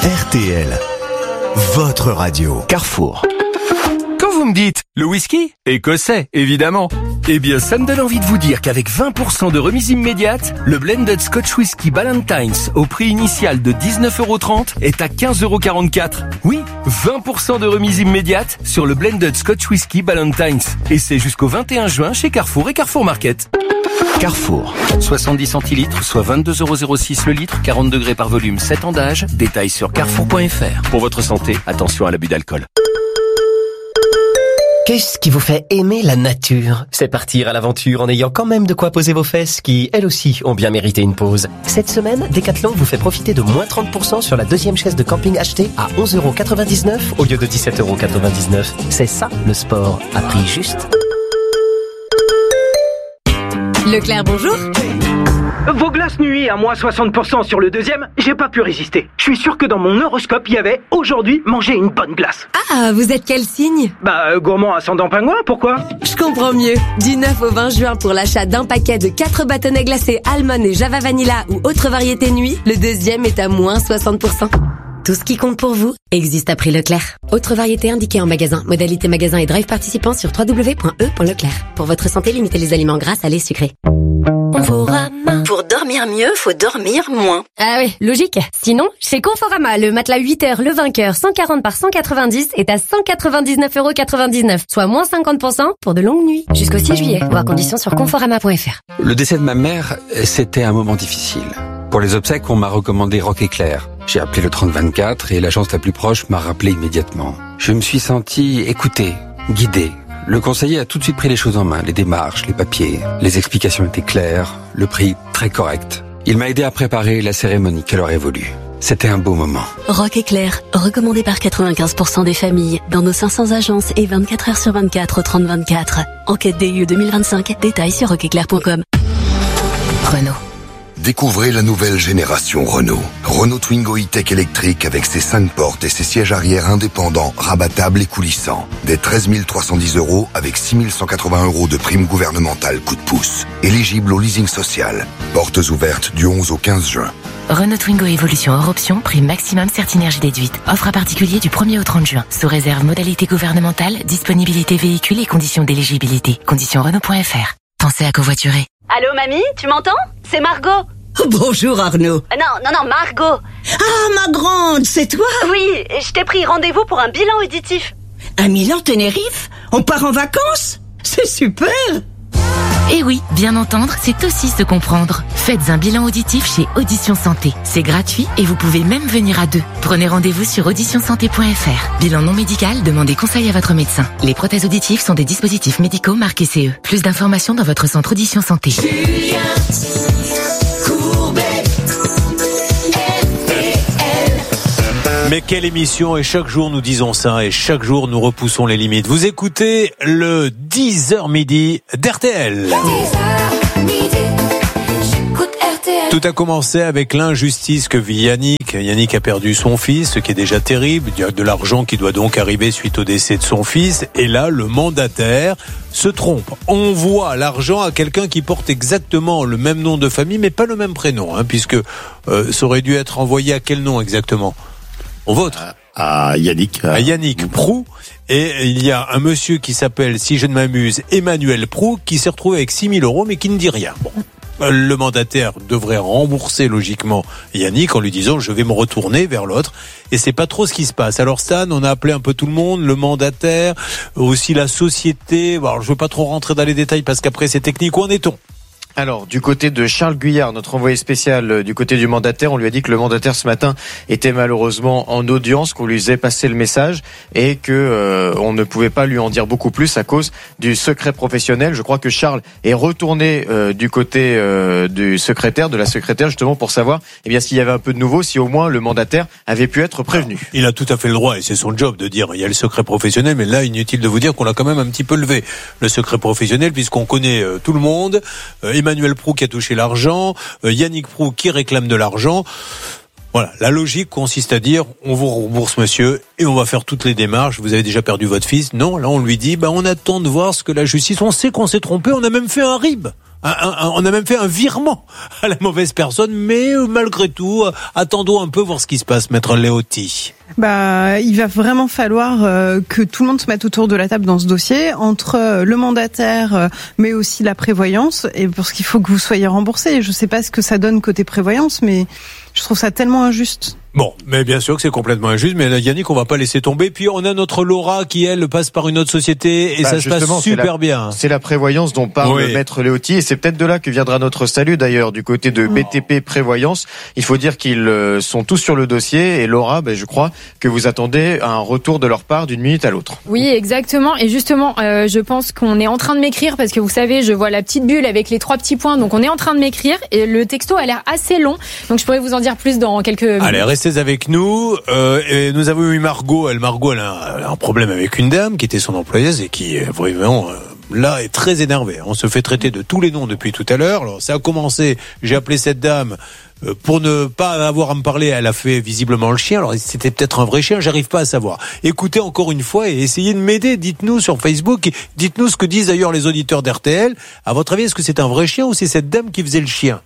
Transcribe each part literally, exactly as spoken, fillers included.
R T L, votre radio. Carrefour. Quand vous me dites le whisky, écossais, évidemment. Eh bien, ça me donne envie de vous dire qu'avec vingt pour cent de remise immédiate, le blended Scotch Whisky Ballantines au prix initial de dix-neuf euros trente est à quinze euros quarante-quatre. Oui, vingt pour cent de remise immédiate sur le blended Scotch Whisky Ballantines. Et c'est jusqu'au vingt et un juin chez Carrefour et Carrefour Market. Carrefour. soixante-dix centilitres, soit vingt-deux euros zéro six le litre, quarante degrés par volume, sept ans d'âge. Détails sur carrefour point f r. Pour votre santé, attention à l'abus d'alcool. Qu'est-ce qui vous fait aimer la nature? C'est partir à l'aventure en ayant quand même de quoi poser vos fesses qui, elles aussi, ont bien mérité une pause. Cette semaine, Decathlon vous fait profiter de moins trente pour cent sur la deuxième chaise de camping achetée à onze euros quatre-vingt-dix-neuf au lieu de dix-sept euros quatre-vingt-dix-neuf. C'est ça, le sport, à prix juste. Leclerc, bonjour. Vos glaces nuit à moins soixante pour cent sur le deuxième, j'ai pas pu résister. Je suis sûr que dans mon horoscope, il y avait « Aujourd'hui, manger une bonne glace ». Ah, vous êtes quel signe? Bah, euh, gourmand ascendant pingouin, pourquoi? Je comprends mieux. Du neuf au vingt juin, pour l'achat d'un paquet de quatre bâtonnets glacés Almond et Java Vanilla ou autre variété nuit, le deuxième est à moins soixante pour cent. Tout ce qui compte pour vous existe à prix Leclerc. Autre variété indiquée en magasin. Modalité magasin et drive participant sur w w w point e point leclerc. Pour votre santé, limitez les aliments gras, salés, sucrés. Conforama. Pour dormir mieux, faut dormir moins. Ah oui, logique. Sinon, chez Conforama, le matelas huit heures Le Vainqueur cent quarante par cent quatre-vingt-dix est à cent quatre-vingt-dix-neuf euros quatre-vingt-dix-neuf, soit moins cinquante pour cent pour de longues nuits. Jusqu'au six juillet. Voir conditions sur conforama point f r. Le décès de ma mère, c'était un moment difficile. Pour les obsèques, on m'a recommandé Rock Éclair. J'ai appelé le trente vingt-quatre et l'agence la plus proche m'a rappelé immédiatement. Je me suis senti écouté, guidé. Le conseiller a tout de suite pris les choses en main, les démarches, les papiers. Les explications étaient claires, le prix très correct. Il m'a aidé à préparer la cérémonie qu'elle aurait voulu. C'était un beau moment. Rock Éclair, recommandé par quatre-vingt-quinze pour cent des familles, dans nos cinq cents agences et vingt-quatre heures sur vingt-quatre au trente vingt-quatre. Enquête D U deux mille vingt-cinq, détails sur rock éclair point com. Renault. Découvrez la nouvelle génération Renault. Renault Twingo E-Tech électrique avec ses cinq portes et ses sièges arrière indépendants, rabattables et coulissants. Des treize mille trois cent dix euros avec six mille cent quatre-vingts euros de prime gouvernementale coup de pouce. Éligible au leasing social. Portes ouvertes du onze au quinze juin. Renault Twingo Évolution hors option, prime maximum Certinergie déduite. Offre à particulier du premier au trente juin. Sous réserve modalité gouvernementale, disponibilité véhicule et conditions d'éligibilité. Conditions Renault point f r. Pensez à covoiturer. Allô mamie, tu m'entends? C'est Margot. Bonjour Arnaud. Euh, non, non, non, Margot. Ah, ma grande, c'est toi? Oui, je t'ai pris rendez-vous pour un bilan auditif. Un Milan Tenerife? On part en vacances? C'est super. Eh oui, bien entendre, c'est aussi se comprendre. Faites un bilan auditif chez Audition Santé. C'est gratuit et vous pouvez même venir à deux. Prenez rendez-vous sur audition santé point f r. Bilan non médical, demandez conseil à votre médecin. Les prothèses auditives sont des dispositifs médicaux marqués C E. Plus d'informations dans votre centre Audition Santé. Julien Courbet, R T L. Mais quelle émission, et chaque jour nous disons ça, et chaque jour nous repoussons les limites. Vous écoutez le dix heures midi d'R T L. Tout a commencé avec l'injustice que vit Yannick. Yannick a perdu son fils, ce qui est déjà terrible. Il y a de l'argent qui doit donc arriver suite au décès de son fils. Et là, le mandataire se trompe. On voit l'argent à quelqu'un qui porte exactement le même nom de famille, mais pas le même prénom, hein, puisque euh, ça aurait dû être envoyé à quel nom exactement? Au vôtre. À Yannick. À Yannick Prou. Et il y a un monsieur qui s'appelle, si je ne m'amuse, Emmanuel Prou, qui s'est retrouvé avec six mille euros, mais qui ne dit rien. Bon. Le mandataire devrait rembourser logiquement Yannick en lui disant je vais me retourner vers l'autre, et c'est pas trop ce qui se passe. Alors Stan, on a appelé un peu tout le monde, le mandataire, aussi la société. Alors je veux pas trop rentrer dans les détails parce qu'après c'est technique. Où en est-on? Alors, du côté de Charles Guyard, notre envoyé spécial du côté du mandataire, on lui a dit que le mandataire ce matin était malheureusement en audience, qu'on lui faisait passer le message et que euh, on ne pouvait pas lui en dire beaucoup plus à cause du secret professionnel. Je crois que Charles est retourné euh, du côté euh, du secrétaire, de la secrétaire, justement pour savoir eh bien s'il y avait un peu de nouveau, si au moins le mandataire avait pu être prévenu. Alors, il a tout à fait le droit et c'est son job de dire il y a le secret professionnel, mais là inutile de vous dire qu'on l'a quand même un petit peu levé, le secret professionnel, puisqu'on connaît euh, tout le monde. Euh, Emmanuel Prou qui a touché l'argent, euh, Yannick Prou qui réclame de l'argent. Voilà, la logique consiste à dire on vous rembourse monsieur et on va faire toutes les démarches. Vous avez déjà perdu votre fils. Non, là on lui dit bah on attend de voir ce que la justice. On sait qu'on s'est trompé, on a même fait un R I B. un, un, on a même fait un virement à la mauvaise personne, mais euh, malgré tout, euh, attendons un peu voir ce qui se passe, maître Léoty. Bah, il va vraiment falloir euh, que tout le monde se mette autour de la table dans ce dossier, entre euh, le mandataire, euh, mais aussi la prévoyance, et parce qu'il faut que vous soyez remboursé. Je sais pas ce que ça donne côté prévoyance, mais je trouve ça tellement injuste. Bon, mais bien sûr que c'est complètement injuste, mais Yannick, on va pas laisser tomber. Puis on a notre Laura qui, elle, passe par une autre société et bah, ça se passe super la, bien. C'est la prévoyance dont parle oui. Maître Léoty, et c'est peut-être de là que viendra notre salut d'ailleurs, du côté de B T P Prévoyance. Il faut dire qu'ils sont tous sur le dossier, et Laura, ben, je crois que vous attendez un retour de leur part d'une minute à l'autre. Oui, exactement. Et justement, euh, je pense qu'on est en train de m'écrire, parce que vous savez, je vois la petite bulle avec les trois petits points, donc on est en train de m'écrire, et le texto a l'air assez long, donc je pourrais vous en dire plus dans quelques minutes. Allez, restez avec nous. Euh, et nous avons eu Margot. Elle, Margot, elle a, elle a un problème avec une dame qui était son employeuse et qui, vraiment, euh, là, est très énervée. On se fait traiter de tous les noms depuis tout à l'heure. Alors, ça a commencé, j'ai appelé cette dame euh, pour ne pas avoir à me parler. Elle a fait visiblement le chien. Alors, c'était peut-être un vrai chien, j'arrive pas à savoir. Écoutez encore une fois et essayez de m'aider. Dites-nous sur Facebook, dites-nous ce que disent d'ailleurs les auditeurs d'R T L. À votre avis, est-ce que c'est un vrai chien ou c'est cette dame qui faisait le chien?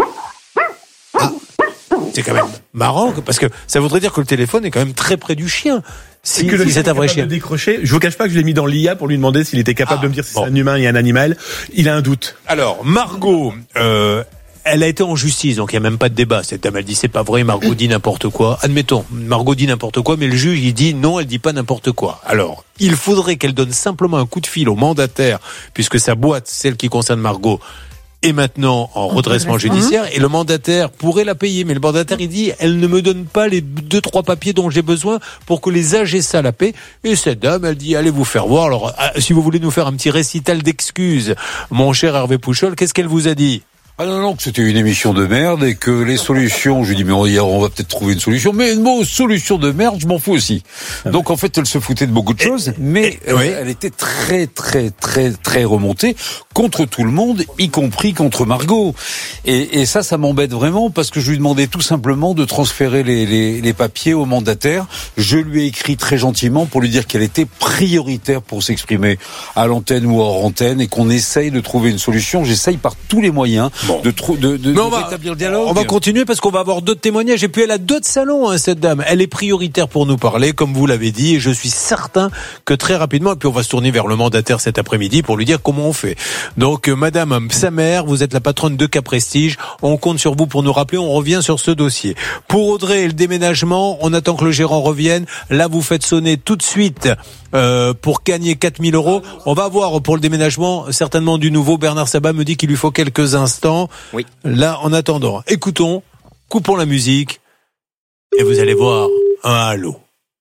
Ah. C'est quand même marrant, parce que ça voudrait dire que le téléphone est quand même très près du chien. Si, que le si c'est un vrai chien. De décrocher. Je vous cache pas que je l'ai mis dans l'I A pour lui demander s'il était capable ah, de me dire si bon. c'est un humain et un animal. Il a un doute. Alors, Margot, euh, elle a été en justice, donc il n'y a même pas de débat. Cette dame, elle dit c'est pas vrai, Margot dit n'importe quoi. Admettons, Margot dit n'importe quoi, mais le juge, il dit non, elle dit pas n'importe quoi. Alors, il faudrait qu'elle donne simplement un coup de fil au mandataire, puisque sa boîte, celle qui concerne Margot, est maintenant en redressement judiciaire et le mandataire pourrait la payer. Mais le mandataire, il dit, elle ne me donne pas les deux, trois papiers dont j'ai besoin pour que les A G S A la paient. Et cette dame, elle dit, allez vous faire voir. Alors, si vous voulez nous faire un petit récital d'excuses, mon cher Hervé Pouchol, qu'est-ce qu'elle vous a dit? Ah non, non, que c'était une émission de merde et que les solutions, je lui dis, mais on, on va peut-être trouver une solution, mais bon, solution de merde, je m'en fous aussi. Donc en fait, elle se foutait de beaucoup de choses, mais et, oui. elle était très, très, très, très remontée contre tout le monde, y compris contre Margot. Et, et ça, ça m'embête vraiment parce que je lui demandais tout simplement de transférer les, les, les papiers au mandataire. Je lui ai écrit très gentiment pour lui dire qu'elle était prioritaire pour s'exprimer à l'antenne ou hors antenne et qu'on essaye de trouver une solution. J'essaye par tous les moyens. Bon. De, trou- de, de, de va, rétablir le dialogue. On va continuer parce qu'on va avoir d'autres témoignages et puis elle a d'autres salons, hein, cette dame. Elle est prioritaire pour nous parler, comme vous l'avez dit, et je suis certain que très rapidement, et puis on va se tourner vers le mandataire cet après-midi pour lui dire comment on fait. Donc, euh, Madame Samer, vous êtes la patronne de Cap Prestige. On compte sur vous pour nous rappeler. On revient sur ce dossier. Pour Audrey et le déménagement, on attend que le gérant revienne. Là, vous faites sonner tout de suite euh, pour gagner quatre mille euros. On va voir pour le déménagement certainement du nouveau. Bernard Sabat me dit qu'il lui faut quelques instants. Oui. Là, en attendant, écoutons, coupons la musique et vous allez voir un allô.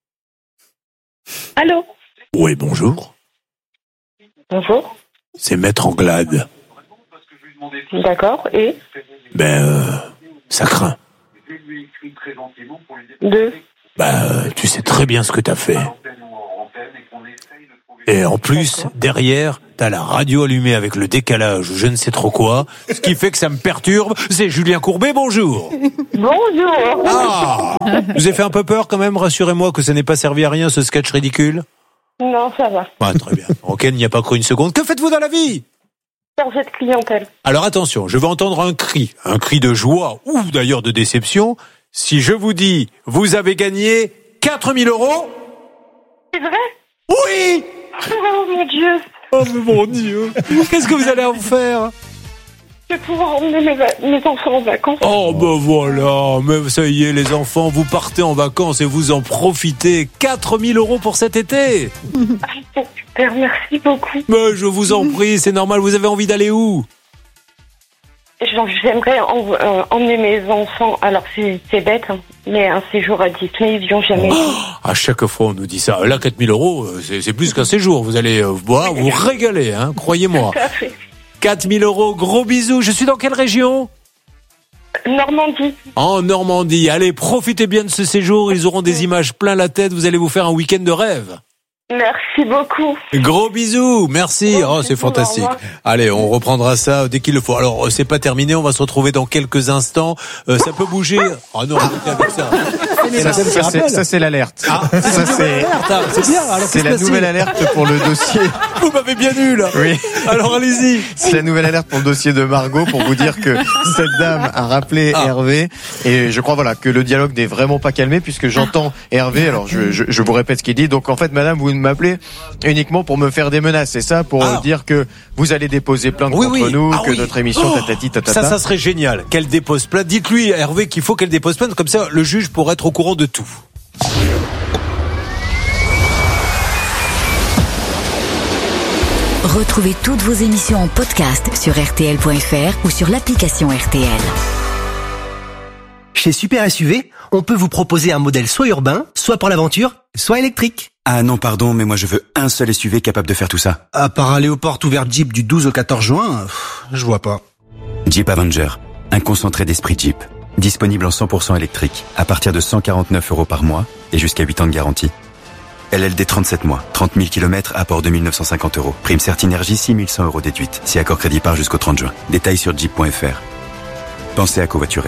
Allô. Oui, bonjour. Bonjour. C'est Maître Anglade. D'accord, et Ben, euh, ça craint. De Ben, euh, tu sais très bien ce que t'as fait. Et en plus, derrière, t'as la radio allumée avec le décalage, je ne sais trop quoi. Ce qui fait que ça me perturbe. C'est Julien Courbet, bonjour. Bonjour. Ah, je vous ai fait un peu peur quand même, rassurez-moi que ça n'est pas servi à rien ce sketch ridicule. Non, ça va. Ah, très bien. Ok, il n'y a pas cru une seconde. Que faites-vous dans la vie? Chargé de clientèle. Alors attention, je vais entendre un cri, un cri de joie ou d'ailleurs de déception. Si je vous dis, vous avez gagné quatre mille euros. C'est vrai? Oui. Oh mon Dieu. Oh mon Dieu. Qu'est-ce que vous allez en faire? Je vais pouvoir emmener mes, va- mes enfants en vacances. Oh ben voilà, mais ça y est les enfants, vous partez en vacances et vous en profitez. quatre mille euros pour cet été. Ah, c'est super, merci beaucoup. Mais je vous en prie, c'est normal, vous avez envie d'aller où? Genre, j'aimerais en, euh, emmener mes enfants, alors c'est, c'est bête, hein, mais un séjour à Disney, ils n'y ont jamais été. Oh, à chaque fois on nous dit ça. Là, quatre mille euros, c'est, c'est plus qu'un séjour. Vous allez euh, boire, vous régaler, hein, croyez-moi. Tout à fait. quatre mille euros, gros bisous. Je suis dans quelle région? Normandie. En Normandie. Allez, profitez bien de ce séjour. Ils auront des images plein la tête. Vous allez vous faire un week-end de rêve. Merci beaucoup. Gros bisous, merci. Gros Oh, c'est bisous, fantastique. au revoir. Allez, on reprendra ça dès qu'il le faut. Alors, c'est pas terminé, on va se retrouver dans quelques instants. Euh, ça peut bouger. Oh non, arrêtez avec ça. Ça, ça, ça, c'est, ça, c'est l'alerte. Ah, ça, c'est, c'est bien. Alors, c'est la nouvelle alerte pour le dossier. Vous m'avez bien eu, là. Oui. Alors, allez-y. C'est la nouvelle alerte pour le dossier de Margot pour vous dire que cette dame a rappelé ah. Hervé. Et je crois, voilà, que le dialogue n'est vraiment pas calmé puisque j'entends Hervé. Alors, je, je, je vous répète ce qu'il dit. Donc, en fait, madame, vous m'appelez uniquement pour me faire des menaces. C'est ça? Pour ah. dire que vous allez déposer plainte oui, contre oui. nous, ah, que oui. notre émission, oh. tatati, tatata. Ça, ça serait génial. Qu'elle dépose plainte. Dites-lui, Hervé, qu'il faut qu'elle dépose plainte. Comme ça, le juge pourra être au courant de tout. Retrouvez toutes vos émissions en podcast sur R T L point F R ou sur l'application R T L. Chez Super S U V, on peut vous proposer un modèle soit urbain, soit pour l'aventure, soit électrique. Ah non, pardon, mais moi je veux un seul S U V capable de faire tout ça. À part aller aux portes ouvertes Jeep du douze au quatorze juin, pff, je vois pas. Jeep Avenger, un concentré d'esprit Jeep. Disponible en cent pour cent électrique, à partir de cent quarante-neuf euros par mois et jusqu'à huit ans de garantie. L L D trente-sept mois, trente mille kilomètres, apport deux mille neuf cent cinquante euros. Prime Certinergie, six mille cent euros déduite. Si accord crédit part jusqu'au trente juin. Détails sur jeep point F R. Pensez à covoiturer.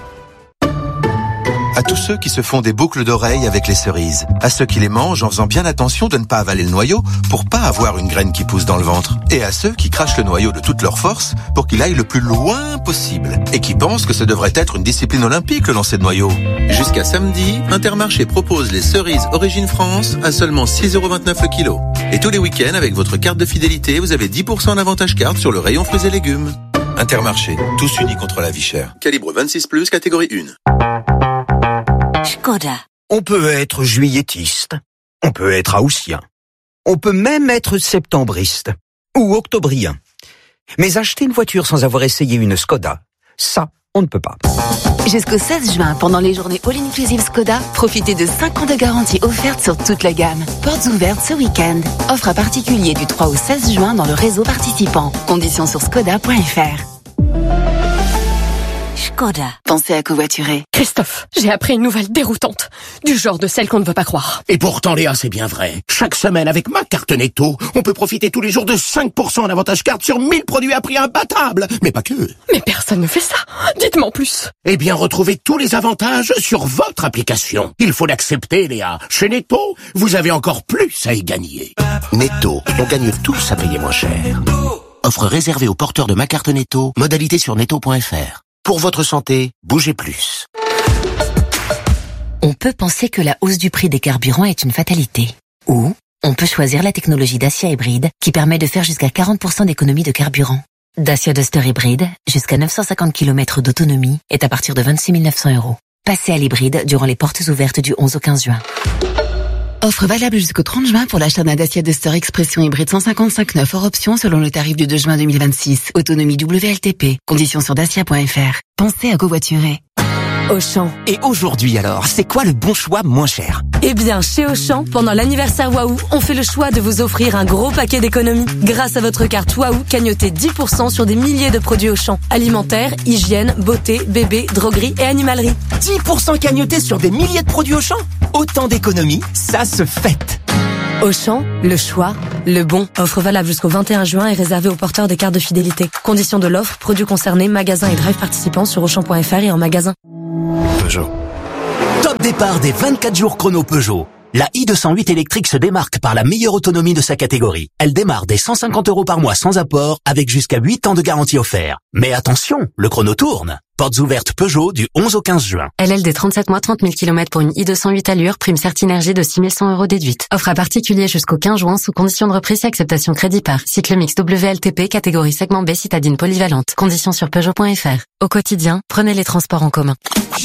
À tous ceux qui se font des boucles d'oreilles avec les cerises. À ceux qui les mangent en faisant bien attention de ne pas avaler le noyau pour pas avoir une graine qui pousse dans le ventre. Et à ceux qui crachent le noyau de toute leur force pour qu'il aille le plus loin possible. Et qui pensent que ce devrait être une discipline olympique, le lancer de noyau. Jusqu'à samedi, Intermarché propose les cerises Origine France à seulement six euros vingt-neuf le kilo. Et tous les week-ends, avec votre carte de fidélité, vous avez dix pour cent d'avantage carte sur le rayon fruits et légumes. Intermarché, tous unis contre la vie chère. Calibre vingt-six plus, catégorie un. Skoda. On peut être juilletiste, on peut être haussien, on peut même être septembriste ou octobrien. Mais acheter une voiture sans avoir essayé une Skoda, ça, on ne peut pas. Jusqu'au seize juin, pendant les journées All Inclusive Skoda, profitez de cinq ans de garantie offerte sur toute la gamme. Portes ouvertes ce week-end. Offre à particulier du trois au seize juin dans le réseau participant. Conditions sur skoda point F R. Skoda. Pensez à covoiturer. Christophe, j'ai appris une nouvelle déroutante. Du genre de celle qu'on ne veut pas croire. Et pourtant, Léa, c'est bien vrai. Chaque semaine, avec ma carte Netto, on peut profiter tous les jours de cinq pour cent en avantage carte sur mille produits à prix imbattable. Mais pas que. Mais personne ne fait ça. Dites-moi en plus. Eh bien, retrouvez tous les avantages sur votre application. Il faut l'accepter, Léa. Chez Netto, vous avez encore plus à y gagner. Netto, on gagne tous à payer moins cher. Offre réservée aux porteurs de ma carte Netto. Modalité sur netto point F R. Pour votre santé, bougez plus. On peut penser que la hausse du prix des carburants est une fatalité. Ou on peut choisir la technologie Dacia hybride qui permet de faire jusqu'à quarante pour cent d'économie de carburant. Dacia Duster hybride, jusqu'à neuf cent cinquante kilomètres d'autonomie, est à partir de vingt-six mille neuf cents euros. Passez à l'hybride durant les portes ouvertes du onze au quinze juin. Offre valable jusqu'au trente juin pour l'achat d'un Dacia Duster Expression hybride cent cinquante-cinq neuf hors option selon le tarif du deux juin deux mille vingt-six. Autonomie W L T P. Conditions sur dacia point F R. Pensez à covoiturer. Auchan. Et aujourd'hui alors, c'est quoi le bon choix moins cher? Eh bien, chez Auchan, pendant l'anniversaire Waouh, on fait le choix de vous offrir un gros paquet d'économies. Grâce à votre carte Waouh, cagnotez dix pour cent sur des milliers de produits Auchan. Alimentaire, hygiène, beauté, bébé, droguerie et animalerie. dix pour cent cagnotés sur des milliers de produits Auchan? Autant d'économies, ça se fête. Auchan, le choix, le bon. Offre valable jusqu'au vingt et un juin et réservée aux porteurs des cartes de fidélité. Conditions de l'offre, produits concernés, magasins et drive participants sur auchan point F R et en magasin. Peugeot. Top départ des vingt-quatre jours chrono Peugeot. La i deux cent huit électrique se démarque par la meilleure autonomie de sa catégorie. Elle démarre dès cent cinquante euros par mois sans apport, avec jusqu'à huit ans de garantie offert. Mais attention, le chrono tourne. Portes ouvertes Peugeot du onze au quinze juin. L L D trente-sept mois, trente mille kilomètres pour une i deux cent huit allure, prime Certinergie de six mille cent euros déduite. Offre à particulier jusqu'au quinze juin sous condition de reprise et acceptation crédit par. Cycle mix W L T P, catégorie segment B, citadine polyvalente. Conditions sur peugeot point F R. Au quotidien, prenez les transports en commun.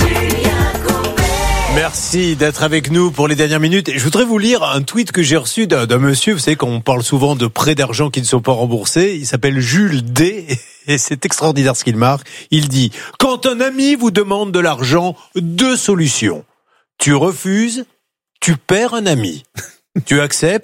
Merci d'être avec nous pour les dernières minutes. Je voudrais vous lire un tweet que j'ai reçu d'un, d'un monsieur. Vous savez qu'on parle souvent de prêts d'argent qui ne sont pas remboursés. Il s'appelle Jules D. Et c'est extraordinaire ce qu'il marque. Il dit « Quand un ami vous demande de l'argent, deux solutions. Tu refuses, tu perds un ami. Tu acceptes,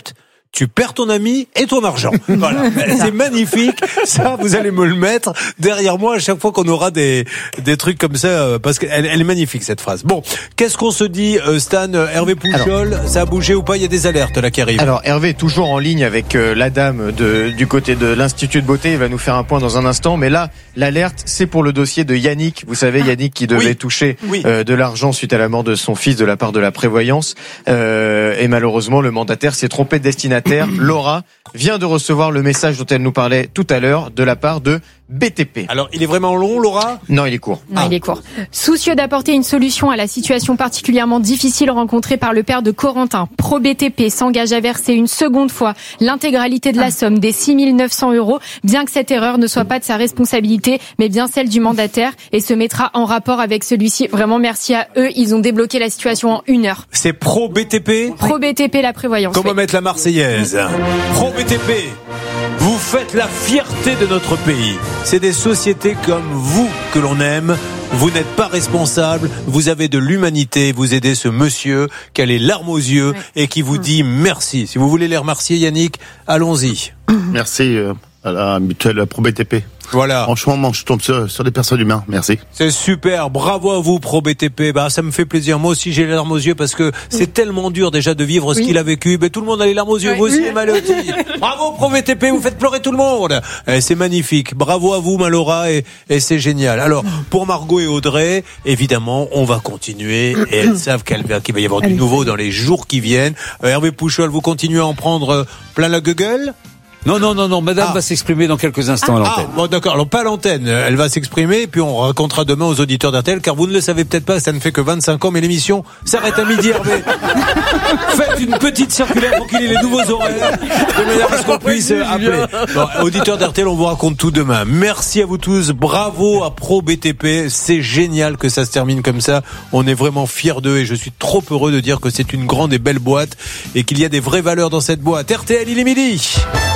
tu perds ton ami et ton argent. Voilà, c'est magnifique. Ça, vous allez me le mettre derrière moi à chaque fois qu'on aura des des trucs comme ça, parce qu'elle elle est magnifique cette phrase. Bon, qu'est-ce qu'on se dit, Stan, Hervé Pouchol, alors, ça a bougé ou pas? Il y a des alertes là qui arrivent. Alors Hervé est toujours en ligne avec euh, la dame de, du côté de l'Institut de beauté. Il va nous faire un point dans un instant. Mais là, l'alerte, c'est pour le dossier de Yannick. Vous savez, Yannick qui devait oui. toucher oui. Euh, de l'argent suite à la mort de son fils de la part de la prévoyance. Euh, et malheureusement, le mandataire s'est trompé de destinataire. Laura vient de recevoir le message dont elle nous parlait tout à l'heure de la part de B T P. Alors, il est vraiment long, Laura? Non, il est court. Non, ah. il est court. Soucieux d'apporter une solution à la situation particulièrement difficile rencontrée par le père de Corentin, Pro B T P s'engage à verser une seconde fois l'intégralité de la somme des six mille neuf cents euros, bien que cette erreur ne soit pas de sa responsabilité, mais bien celle du mandataire, et se mettra en rapport avec celui-ci. Vraiment, merci à eux. Ils ont débloqué la situation en une heure. C'est Pro B T P? Pro B T P, la prévoyance. Comment oui. mettre la Marseillaise? Pro B T P, vous faites la fierté de notre pays. C'est des sociétés comme vous que l'on aime. Vous n'êtes pas responsable, vous avez de l'humanité, vous aidez ce monsieur qui a les larmes aux yeux ouais. et qui vous dit merci. Si vous voulez les remercier, Yannick, allons-y. Merci euh, à la mutuelle Pro B T P. Voilà. Franchement, moi, je tombe sur, sur des personnes humaines. Merci. C'est super. Bravo à vous, Pro B T P. Bah, ça me fait plaisir. Moi aussi, j'ai les larmes aux yeux parce que c'est oui. tellement dur déjà de vivre ce oui. qu'il a vécu. Mais tout le monde a les larmes aux yeux. Oui. Vous aussi, oui. Malotti. Bravo, Pro B T P. Vous faites pleurer tout le monde. Et c'est magnifique. Bravo à vous, Malora. Et, et c'est génial. Alors, pour Margot et Audrey, évidemment, on va continuer. Et elles savent qu'il va y avoir du nouveau dans les jours qui viennent. Euh, Hervé Pouchol, vous continuez à en prendre plein la gueule? Non, non, non, non, madame ah. va s'exprimer dans quelques instants ah. à l'antenne. Ah, bon, d'accord, alors pas à l'antenne, elle va s'exprimer, puis on racontera demain aux auditeurs d'R T L, car vous ne le savez peut-être pas, ça ne fait que vingt-cinq ans, mais l'émission s'arrête à midi, Hervé. Faites une petite circulaire pour qu'il ait les nouveaux horaires, de manière à ce qu'on puisse appeler. Bon, auditeurs d'R T L, on vous raconte tout demain. Merci à vous tous, bravo à Pro B T P, c'est génial que ça se termine comme ça, on est vraiment fiers d'eux, et je suis trop heureux de dire que c'est une grande et belle boîte, et qu'il y a des vraies valeurs dans cette boîte. R T L, il est midi.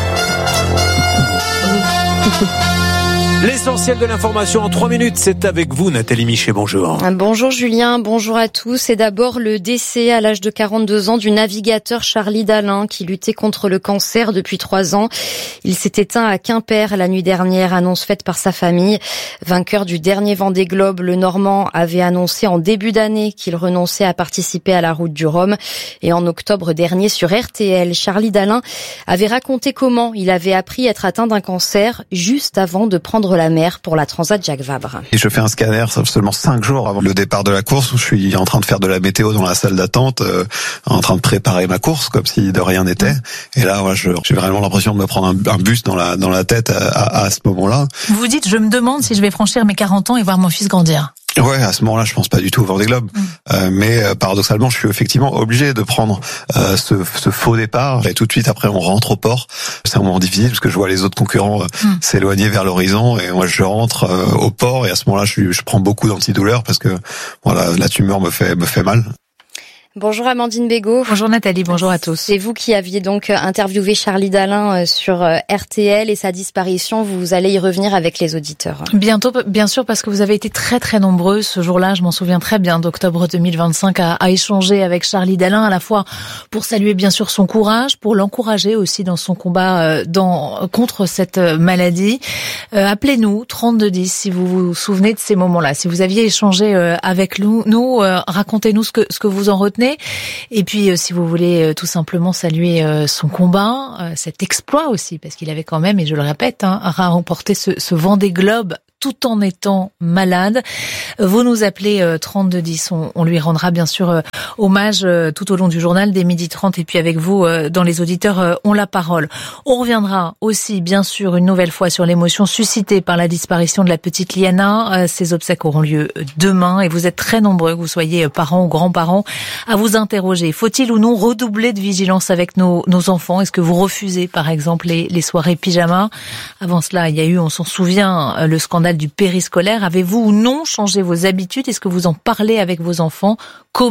L'essentiel de l'information en trois minutes, c'est avec vous Nathalie Michet, bonjour. Bonjour Julien, bonjour à tous. Et d'abord le décès à l'âge de quarante-deux ans du navigateur Charlie Dalin qui luttait contre le cancer depuis trois ans. Il s'est éteint à Quimper la nuit dernière, annonce faite par sa famille. Vainqueur du dernier Vendée Globe, le Normand avait annoncé en début d'année qu'il renonçait à participer à la Route du Rhum. Et en octobre dernier sur R T L, Charlie Dalin avait raconté comment il avait appris à être atteint d'un cancer juste avant de prendre la mer pour la Transat Jacques Vabre. Et je fais un scanner seulement cinq jours avant le départ de la course où je suis en train de faire de la météo dans la salle d'attente, euh, en train de préparer ma course comme si de rien n'était. Et là, ouais, je, j'ai vraiment l'impression de me prendre un, un bus dans la dans la tête à, à, à ce moment-là. Vous vous dites, je me demande si je vais franchir mes quarante ans et voir mon fils grandir. Ouais, à ce moment-là, je pense pas du tout au Vendée Globe. Mmh. Euh, mais euh, paradoxalement, je suis effectivement obligé de prendre euh, ce, ce faux départ. Et tout de suite après, on rentre au port. C'est un moment difficile parce que je vois les autres concurrents euh, mmh. s'éloigner vers l'horizon. Et moi, je rentre euh, au port. Et à ce moment-là, je, je prends beaucoup d'antidouleurs parce que voilà, la tumeur me fait me fait mal. Bonjour Amandine Bégaud. Bonjour Nathalie, bonjour à tous. C'est vous qui aviez donc interviewé Charlie Dalin sur R T L et sa disparition. Vous allez y revenir avec les auditeurs. Bientôt, bien sûr, parce que vous avez été très très nombreux ce jour-là. Je m'en souviens très bien, d'octobre deux mille vingt-cinq, à, à échanger avec Charlie Dalin, à la fois pour saluer bien sûr son courage, pour l'encourager aussi dans son combat dans, contre cette maladie. Euh, appelez-nous trente-deux dix si vous vous souvenez de ces moments-là. Si vous aviez échangé avec nous, nous euh, racontez-nous ce que ce que vous en retenez. Et puis, euh, si vous voulez euh, tout simplement saluer euh, son combat, euh, cet exploit aussi, parce qu'il avait quand même, et je le répète, hein, remporté ce, ce Vendée Globe tout en étant malade. Vous nous appelez euh, trente-deux dix, on, on lui rendra bien sûr euh, hommage euh, tout au long du journal dès midi trente, et puis avec vous, euh, dans les auditeurs, euh, on la parole. On reviendra aussi bien sûr une nouvelle fois sur l'émotion suscitée par la disparition de la petite Liana. Euh, ces obsèques auront lieu demain, et vous êtes très nombreux, que vous soyez parents ou grands-parents, à vous interroger. Faut-il ou non redoubler de vigilance avec nos, nos enfants? Est-ce que vous refusez par exemple les, les soirées pyjama? Avant cela, il y a eu, on s'en souvient, le scandale du périscolaire. Avez-vous ou non changé vos habitudes? Est-ce que vous en parlez avec vos enfants? Comment?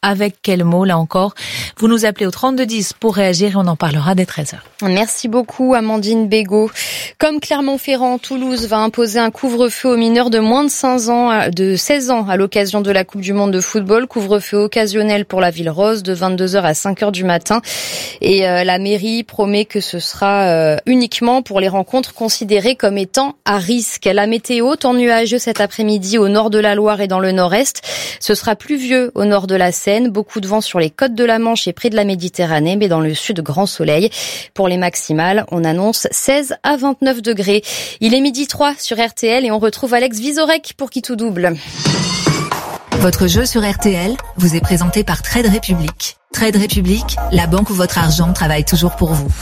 Avec quel mot, là encore? Vous nous appelez au trente-deux dix pour réagir et on en parlera dès treize heures. Merci beaucoup, Amandine Bégaud. Comme Clermont-Ferrand, Toulouse va imposer un couvre-feu aux mineurs de moins de seize ans, de seize ans à l'occasion de la Coupe du Monde de football. Couvre-feu occasionnel pour la Ville Rose de vingt-deux heures à cinq heures du matin. Et euh, la mairie promet que ce sera euh, uniquement pour les rencontres considérées comme étant à risque. La météo, temps nuageux cet après-midi au nord de la Loire et dans le nord-est. Ce sera pluvieux au nord de la Seine. Beaucoup de vent sur les côtes de la Manche et près de la Méditerranée, mais dans le sud, grand soleil. Pour les maximales, on annonce seize à vingt-neuf degrés. Il est midi trois sur R T L et on retrouve Alex Vizorek pour Qui tout double. Votre jeu sur R T L vous est présenté par Trade Republic. Trade Republic, la banque où votre argent travaille toujours pour vous.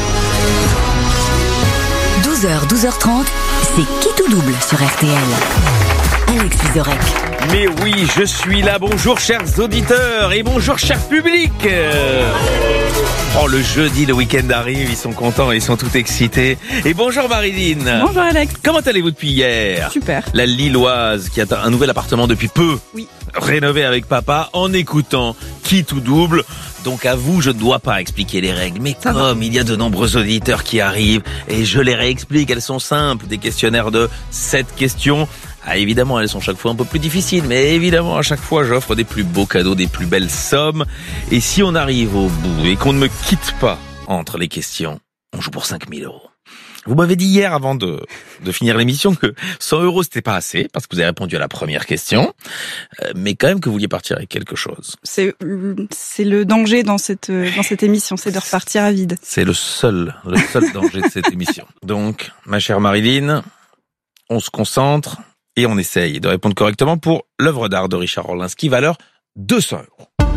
douze heures, douze heures trente, c'est Qui tout double sur R T L. Alex Vizorek. Mais oui, je suis là. Bonjour chers auditeurs et bonjour cher public. Oh, le jeudi, le week-end arrive, ils sont contents, ils sont tout excités. Et bonjour Marilyn. Bonjour Alex. Comment allez-vous depuis hier? Super. La Lilloise qui a un nouvel appartement depuis peu. Oui. Rénové avec papa en écoutant Qui tout double. Donc à vous, je ne dois pas expliquer les règles. Mais Ça comme va. il y a de nombreux auditeurs qui arrivent et je les réexplique, elles sont simples. Des questionnaires de sept questions. Ah, évidemment, elles sont chaque fois un peu plus difficiles, mais évidemment, à chaque fois, j'offre des plus beaux cadeaux, des plus belles sommes. Et si on arrive au bout et qu'on ne me quitte pas entre les questions, on joue pour cinq mille euros. Vous m'avez dit hier, avant de, de finir l'émission, que cent euros, c'était pas assez, parce que vous avez répondu à la première question, euh, mais quand même que vous vouliez partir avec quelque chose. C'est, c'est le danger dans cette, dans cette émission, c'est de repartir à vide. C'est le seul, le seul danger de cette émission. Donc, ma chère Marilyn, on se concentre et on essaye de répondre correctement pour l'œuvre d'art de Richard Orlinski, valeur deux cents euros.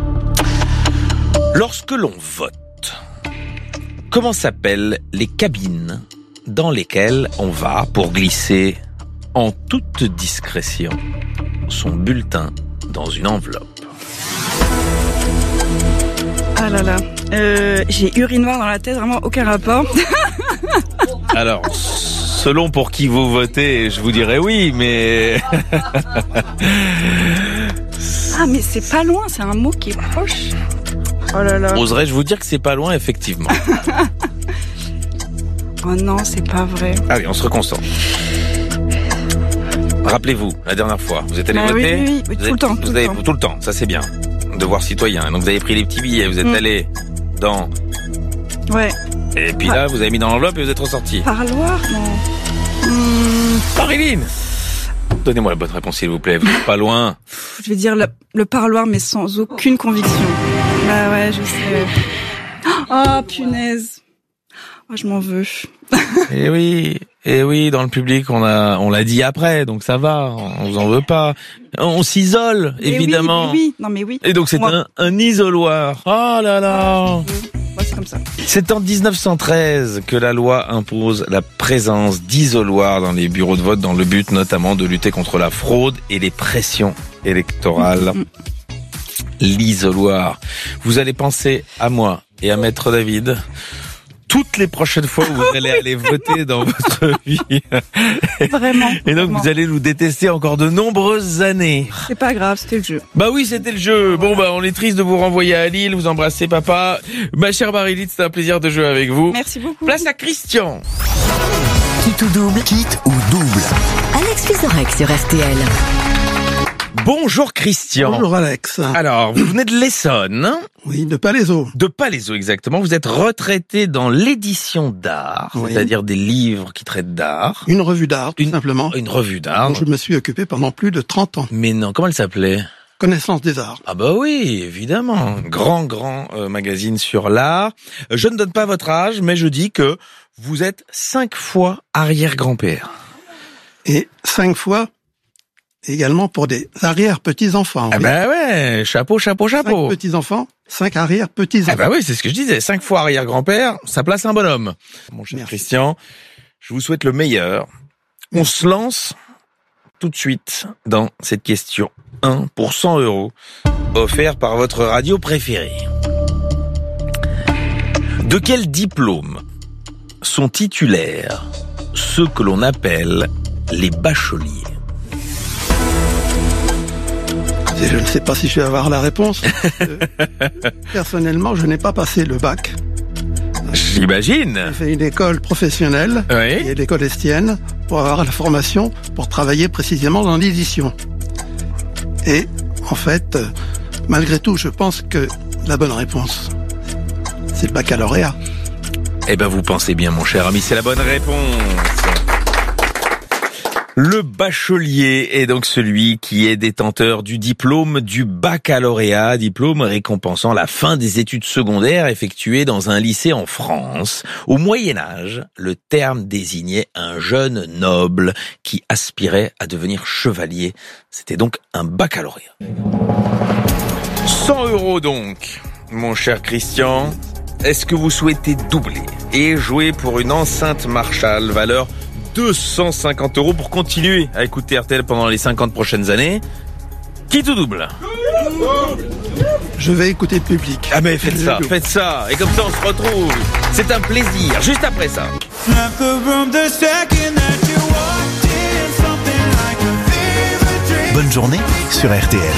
Lorsque l'on vote, comment s'appellent les cabines dans lesquelles on va pour glisser en toute discrétion son bulletin dans une enveloppe? Ah là là, euh, j'ai urinoir dans la tête, vraiment aucun rapport. Alors, selon pour qui vous votez, je vous dirais oui, mais... Ah mais c'est pas loin, c'est un mot qui est proche. Oh là là. Oserais-je vous dire que c'est pas loin, effectivement. Oh non, c'est pas vrai. Allez, on se reconcentre. Rappelez-vous, la dernière fois, vous êtes allé Bah oui, voter oui, oui, oui, tout avez, le temps, tout vous le avez, temps. Tout le temps, ça c'est bien. Devoir citoyen. Donc vous avez pris les petits billets, vous êtes Mm. allé dans... Ouais. Et puis là, vous avez mis dans l'enveloppe et vous êtes ressorti. Parloir, non. Hmm, Marilyn, donnez-moi la bonne réponse, s'il vous plaît. Vous n'êtes pas loin. je vais dire le, le parloir, mais sans aucune conviction. Bah ouais, je sais. Oh, punaise. Oh, je m'en veux. Eh oui, eh oui, dans le public, on a, on l'a dit après, donc ça va, on vous en veut pas. On s'isole, Mais évidemment. Oui, mais oui, non mais oui. Et donc c'est Moi- un, un isoloir. Oh là là. Ouais, c'est comme ça. C'est en dix-neuf cent treize que la loi impose la présence d'isoloirs dans les bureaux de vote, dans le but notamment de lutter contre la fraude et les pressions électorales. L'isoloir. Vous allez penser à moi et à Maître David toutes les prochaines fois où vous allez aller voter dans votre vie. Vraiment. Et donc vraiment. vous allez nous détester encore de nombreuses années. C'est pas grave, c'était le jeu. Bah oui, c'était le jeu. Bon bah on est triste de vous renvoyer à Lille, vous embrassez papa. Ma chère Marilyn, c'était un plaisir de jouer avec vous. Merci beaucoup. Place à Christian. Qui tout double, Quitte ou double. Alex Vizorek sur R T L. Bonjour Christian. Bonjour Alex. Alors, vous venez de l'Essonne. Oui, de Palaiseau. De Palaiseau, exactement. Vous êtes retraité dans l'édition d'art, Oui. c'est-à-dire des livres qui traitent d'art. Une revue d'art, tout simplement. Une revue d'art. dont je me suis occupé pendant plus de trente ans. Mais non, comment elle s'appelait? Connaissance des arts. Ah bah oui, évidemment. Grand, grand euh, magazine sur l'art. Euh, Je ne donne pas votre âge, mais je dis que vous êtes cinq fois arrière-grand-père. Et cinq fois également pour des arrière-petits-enfants. Ah oui. bah ouais, chapeau, chapeau, chapeau. Cinq petits-enfants, cinq arrière-petits-enfants. Ah bah oui, c'est ce que je disais. Cinq fois arrière-grand-père, ça place un bonhomme. Mon cher Christian, je vous souhaite le meilleur. On se lance tout de suite dans cette question un pour cent euros, offert par votre radio préférée. De quel diplôme sont titulaires ceux que l'on appelle les bacheliers? Écoutez, je ne sais pas si je vais avoir la réponse. Euh, personnellement, je n'ai pas passé le bac. J'imagine. J'ai fait une école professionnelle, oui. qui est l'école Estienne, pour avoir la formation pour travailler précisément dans l'édition. Et en fait, euh, malgré tout, je pense que la bonne réponse, c'est le baccalauréat. Eh ben, vous pensez bien, mon cher ami, c'est la bonne réponse. Le bachelier est donc celui qui est détenteur du diplôme du baccalauréat, diplôme récompensant la fin des études secondaires effectuées dans un lycée en France. Au Moyen-Âge, le terme désignait un jeune noble qui aspirait à devenir chevalier. C'était donc un baccalauréat. cent euros donc, mon cher Christian. Est-ce que vous souhaitez doubler et jouer pour une enceinte Marshall valeur deux cent cinquante euros pour continuer à écouter R T L pendant les cinquante prochaines années? Qui tout double? Je vais écouter le public. Ah mais faites ça, faites ça. Et comme ça on se retrouve. C'est un plaisir. Juste après ça. Bonne journée sur R T L.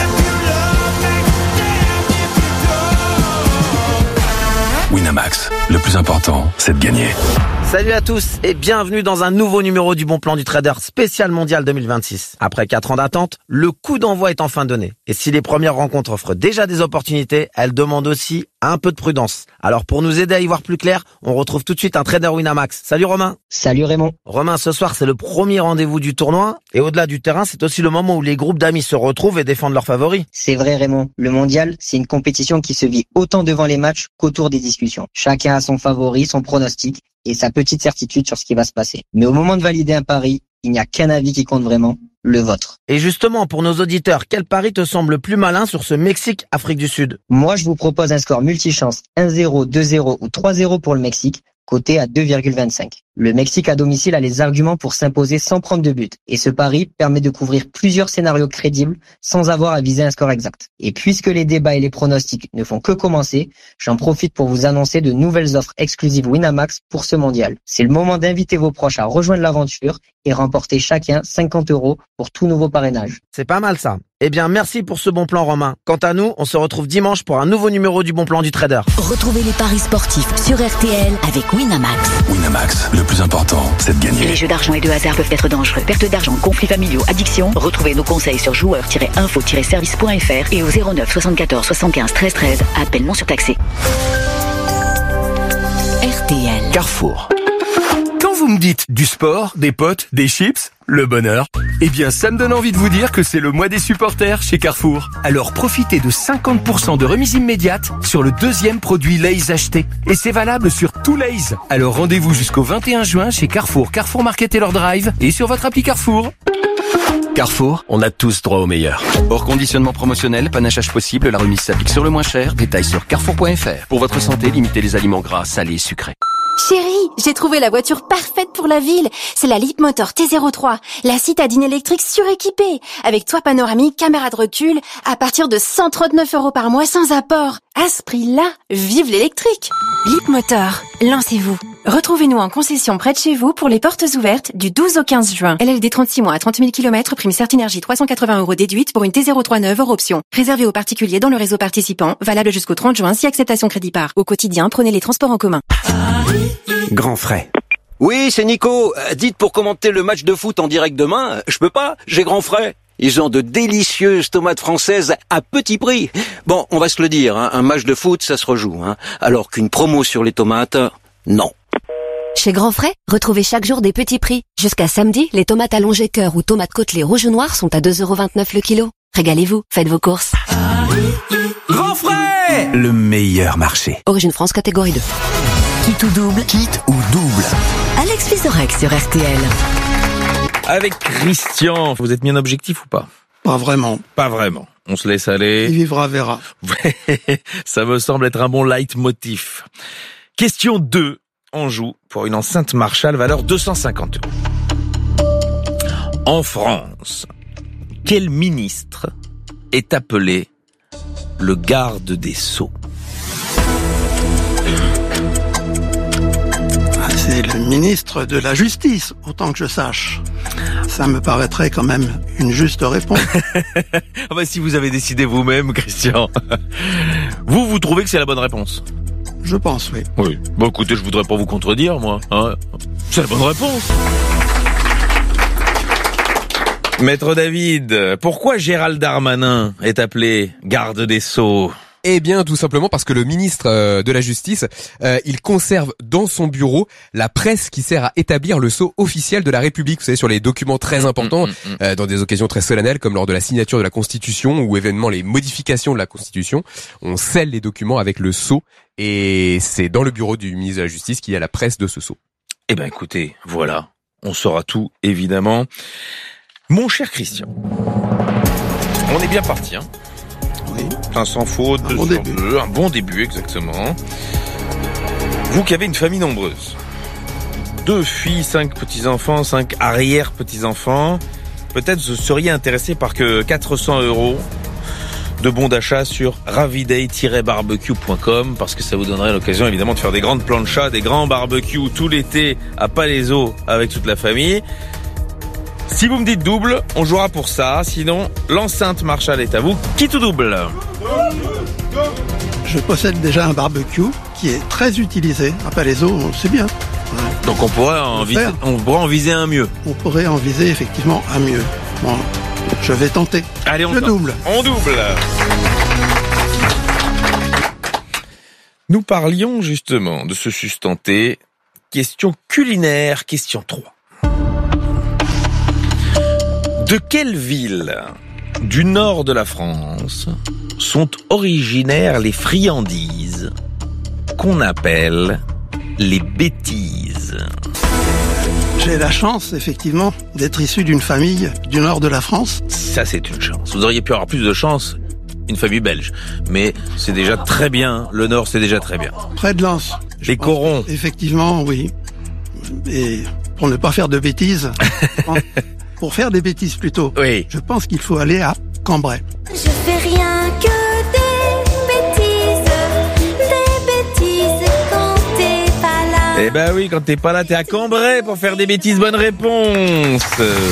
Winamax, le plus important, c'est de gagner. Salut à tous et bienvenue dans un nouveau numéro du Bon Plan du Trader spécial mondial deux mille vingt-six. Après quatre ans d'attente, le coup d'envoi est enfin donné. Et si les premières rencontres offrent déjà des opportunités, elles demandent aussi un peu de prudence. Alors pour nous aider à y voir plus clair, on retrouve tout de suite un trader Winamax. Salut Romain. Salut Raymond. Romain, ce soir c'est le premier rendez-vous du tournoi et au-delà du terrain, c'est aussi le moment où les groupes d'amis se retrouvent et défendent leurs favoris. C'est vrai Raymond, le mondial, c'est une compétition qui se vit autant devant les matchs qu'autour des discussions. Chacun a son favori, son pronostic et sa petite certitude sur ce qui va se passer. Mais au moment de valider un pari, il n'y a qu'un avis qui compte vraiment, le vôtre. Et justement, pour nos auditeurs, quel pari te semble plus malin sur ce Mexique-Afrique du Sud? Moi, je vous propose un score multichance un zéro, deux zéro ou trois zéro pour le Mexique, coté à deux virgule vingt-cinq. Le Mexique à domicile a les arguments pour s'imposer sans prendre de but. Et ce pari permet de couvrir plusieurs scénarios crédibles sans avoir à viser un score exact. Et puisque les débats et les pronostics ne font que commencer, j'en profite pour vous annoncer de nouvelles offres exclusives Winamax pour ce mondial. C'est le moment d'inviter vos proches à rejoindre l'aventure et remporter chacun cinquante euros pour tout nouveau parrainage. C'est pas mal ça. Eh bien, merci pour ce bon plan, Romain. Quant à nous, on se retrouve dimanche pour un nouveau numéro du Bon Plan du Trader. Retrouvez les paris sportifs sur R T L avec Winamax. Winamax, le plus important, c'est de gagner. Les jeux d'argent et de hasard peuvent être dangereux. Perte d'argent, conflits familiaux, addiction. Retrouvez nos conseils sur joueurs tiret info tiret service point f r et au zéro neuf soixante-quatorze soixante-quinze treize treize. Appel non surtaxé. R T L. Carrefour. Quand vous me dites du sport, des potes, des chips, le bonheur, eh bien ça me donne envie de vous dire que c'est le mois des supporters chez Carrefour. Alors profitez de cinquante pour cent de remise immédiate sur le deuxième produit Lay's acheté. Et c'est valable sur tout Lay's. Alors rendez-vous jusqu'au vingt et un juin chez Carrefour, Carrefour Market Taylor Drive et sur votre appli Carrefour. Carrefour, on a tous droit au meilleur. Hors conditionnement promotionnel, panachage possible, la remise s'applique sur le moins cher. Détails sur carrefour point f r. Pour votre santé, limitez les aliments gras, salés et sucrés. Chérie, j'ai trouvé la voiture parfaite pour la ville. C'est la Leapmotor T zéro trois, la citadine électrique suréquipée, avec toit panoramique, caméra de recul, à partir de cent trente-neuf euros par mois sans apport. À ce prix-là, vive l'électrique. Leapmotor, lancez-vous. Retrouvez-nous en concession près de chez vous pour les portes ouvertes du douze au quinze juin. L L D trente-six mois à trente mille kilomètres, prime Certinergie trois cent quatre-vingts euros déduite pour une T zéro trois neuve hors option. Réservé aux particuliers dans le réseau participant, valable jusqu'au trente juin si acceptation crédit par. Au quotidien, prenez les transports en commun. Grand frais. Oui, c'est Nico. Euh, dites pour commenter le match de foot en direct demain, euh, je peux pas, j'ai grand frais. Ils ont de délicieuses tomates françaises à petit prix. Bon, on va se le dire, hein, un match de foot, ça se rejoue. Hein, alors qu'une promo sur les tomates, non. Chez Grand Frais, retrouvez chaque jour des petits prix. Jusqu'à samedi, les tomates allongées cœur ou tomates côtelées rouge ou noir sont à deux euros vingt-neuf le kilo. Régalez-vous, faites vos courses. Grand frais, le meilleur marché. Origine France, catégorie deux. Qui tout double, quitte ou double. Alex Vizorek sur R T L. Avec Christian, vous êtes mis un objectif ou pas? Pas vraiment. Pas vraiment. On se laisse aller. Il vivra, verra. Ça me semble être un bon leitmotiv. Question deux. On joue pour une enceinte Marshall valeur deux cent cinquante euros. En France, quel ministre est appelé le garde des Sceaux? C'est le ministre de la Justice, autant que je sache. Ça me paraîtrait quand même une juste réponse. Ah bah si vous avez décidé vous-même, Christian. Vous, vous trouvez que c'est la bonne réponse? Je pense, oui. Oui. Bon, écoutez, je voudrais pas vous contredire, moi. Hein, c'est la bonne réponse. Maître David, pourquoi Gérald Darmanin est appelé garde des Sceaux? Eh bien, tout simplement parce que le ministre euh, de la Justice, euh, il conserve dans son bureau la presse qui sert à établir le sceau officiel de la République. Vous savez, sur les documents très importants, mmh, mmh, mmh. Euh, dans des occasions très solennelles, comme lors de la signature de la Constitution ou événements les modifications de la Constitution, on scelle les documents avec le sceau et c'est dans le bureau du ministre de la Justice qu'il y a la presse de ce sceau. Eh ben, écoutez, voilà, on saura tout, évidemment. Mon cher Christian, on est bien parti, hein? Oui. Un sans faute, deux bon sur début. deux, un bon début, exactement. Vous qui avez une famille nombreuse, deux filles, cinq petits-enfants, cinq arrière-petits-enfants, peut-être vous seriez intéressé par que quatre cents euros de bons d'achat sur raviday tiret barbecue point com, parce que ça vous donnerait l'occasion évidemment de faire des grandes planchas, des grands barbecues tout l'été à Palaiseau avec toute la famille. Si vous me dites double, on jouera pour ça. Sinon, l'enceinte Marshall est à vous. Qui tout double? Je possède déjà un barbecue qui est très utilisé à Palaiseau, c'est bien. Ouais. Donc on pourrait en viser, on pourrait en viser un mieux. On pourrait en viser effectivement un mieux. Bon, je vais tenter. Allez, on je double. On double. Nous parlions justement de se sustenter. Question culinaire, question trois. De quelle ville du nord de la France sont originaires les friandises qu'on appelle les bêtises? J'ai la chance, effectivement, d'être issu d'une famille du nord de la France. Ça, c'est une chance. Vous auriez pu avoir plus de chance, une famille belge. Mais c'est déjà très bien. Le nord, c'est déjà très bien. Près de Lens. Les corons. Effectivement, oui. Et pour ne pas faire de bêtises... Pour faire des bêtises plutôt, oui. Je pense qu'il faut aller à Cambrai. Je fais rien que des bêtises, des bêtises quand t'es pas là. Eh ben oui, quand t'es pas là, t'es à Cambrai pour faire des bêtises. Bonne réponse.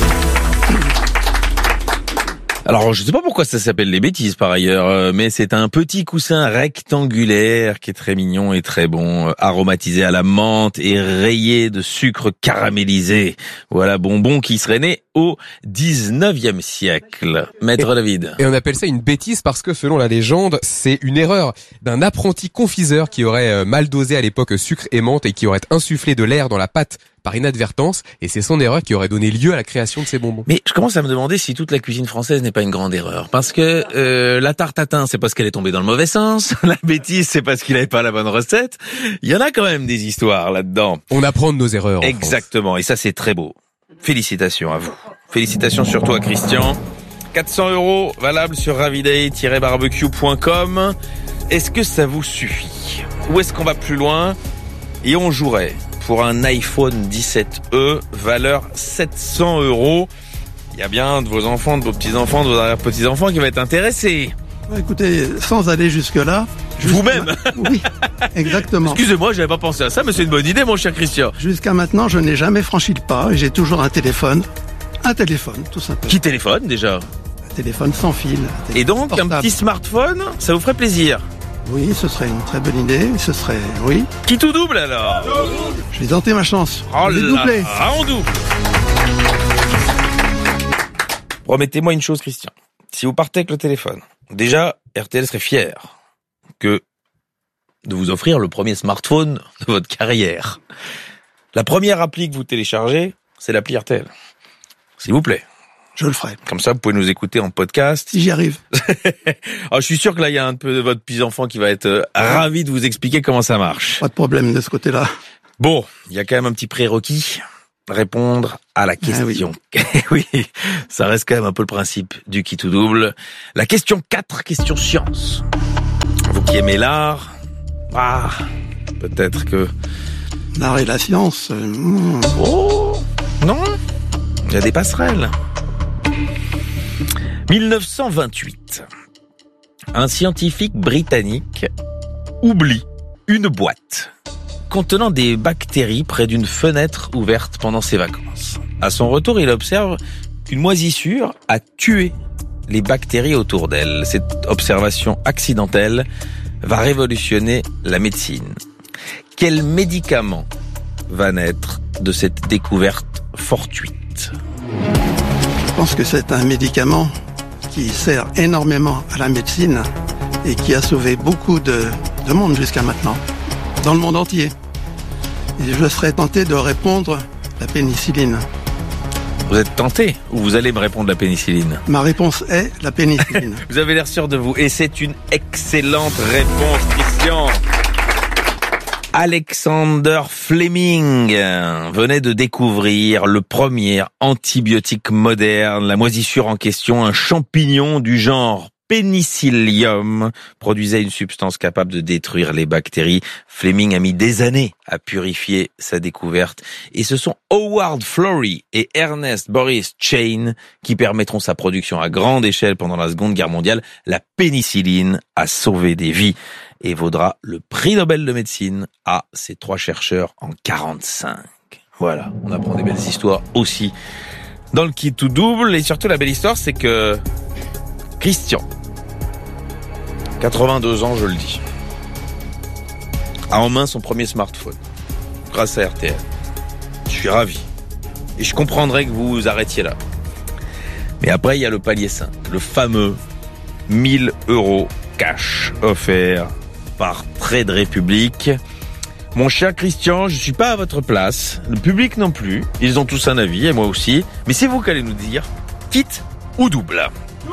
Alors, je sais pas pourquoi ça s'appelle les bêtises par ailleurs, mais c'est un petit coussin rectangulaire qui est très mignon et très bon, aromatisé à la menthe et rayé de sucre caramélisé. Voilà, bonbon qui serait né au dix-neuvième siècle. Maître et, David. Et on appelle ça une bêtise parce que selon la légende, c'est une erreur d'un apprenti confiseur qui aurait mal dosé à l'époque sucre et menthe et qui aurait insufflé de l'air dans la pâte par inadvertance, et c'est son erreur qui aurait donné lieu à la création de ces bonbons. Mais je commence à me demander si toute la cuisine française n'est pas une grande erreur, parce que euh, la tarte tatin, c'est parce qu'elle est tombée dans le mauvais sens, la bêtise, c'est parce qu'il n'avait pas la bonne recette. Il y en a quand même des histoires là-dedans. On apprend de nos erreurs. Exactement, et ça c'est très beau. Félicitations à vous. Félicitations surtout à Christian. quatre cents euros valables sur raviday tiret barbecue point com. Est-ce que ça vous suffit? Ou est-ce qu'on va plus loin et on jouerait pour un iPhone dix-sept E, valeur sept cents euros. Il y a bien de vos enfants, de vos petits-enfants, de vos arrière-petits-enfants qui vont être intéressés. Écoutez, sans aller jusque-là... Vous-même? Oui, exactement. Excusez-moi, j'avais pas pensé à ça, mais c'est une bonne idée, mon cher Christian. Jusqu'à maintenant, je n'ai jamais franchi le pas et j'ai toujours un téléphone. Un téléphone, tout simplement. Qui téléphone, déjà? Un téléphone sans fil. Et donc, portable. Un petit smartphone, ça vous ferait plaisir? Oui, ce serait une très bonne idée. Ce serait, oui. Qui tout double alors? Je vais tenter ma chance. Oh je vais là, doubler. Ah, on double. Promettez-moi une chose, Christian. Si vous partez avec le téléphone, déjà, R T L serait fier que de vous offrir le premier smartphone de votre carrière. La première appli que vous téléchargez, c'est l'appli R T L. S'il vous plaît. Je le ferai. Comme ça, vous pouvez nous écouter en podcast. Si j'y arrive. Alors, je suis sûr que là, il y a un peu de votre petit-enfant qui va être euh, ravi de vous expliquer comment ça marche. Pas de problème de ce côté-là. Bon, il y a quand même un petit prérequis. Répondre à la question. Ah oui. Oui, ça reste quand même un peu le principe du qui tout double. La question quatre, question science. Vous qui aimez l'art, ah, peut-être que... L'art et la science... Euh... Mmh. Oh, non, il y a des passerelles. dix-neuf cent vingt-huit. Un scientifique britannique oublie une boîte contenant des bactéries près d'une fenêtre ouverte pendant ses vacances. À son retour, il observe qu'une moisissure a tué les bactéries autour d'elle. Cette observation accidentelle va révolutionner la médecine. Quel médicament va naître de cette découverte fortuite? Je pense que c'est un médicament qui sert énormément à la médecine et qui a sauvé beaucoup de, de monde jusqu'à maintenant, dans le monde entier. Et je serais tenté de répondre la pénicilline. Vous êtes tenté ou vous allez me répondre la pénicilline? Ma réponse est la pénicilline. Vous avez l'air sûr de vous et c'est une excellente réponse, Christian. Alexander Fleming venait de découvrir le premier antibiotique moderne. La moisissure en question, un champignon du genre Penicillium, produisait une substance capable de détruire les bactéries. Fleming a mis des années à purifier sa découverte et ce sont Howard Florey et Ernest Boris Chain qui permettront sa production à grande échelle pendant la Seconde Guerre mondiale. La pénicilline a sauvé des vies et vaudra le prix Nobel de médecine à ces trois chercheurs en quarante-cinq. Voilà, on apprend des belles histoires aussi dans le kit tout double et surtout la belle histoire c'est que Christian, quatre-vingt-deux ans, je le dis, a en main son premier smartphone, grâce à R T L. Je suis ravi. Et je comprendrais que vous vous arrêtiez là. Mais après, il y a le palier cinq, le fameux mille euros cash offert par Trade Republic. Mon cher Christian, je suis pas à votre place, le public non plus. Ils ont tous un avis, et moi aussi. Mais c'est vous qui allez nous dire, kit ou double?